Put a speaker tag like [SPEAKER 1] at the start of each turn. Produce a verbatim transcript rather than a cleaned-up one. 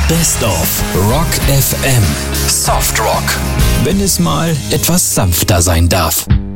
[SPEAKER 1] Best of Rock F M. Soft Rock. Wenn es mal etwas sanfter sein darf.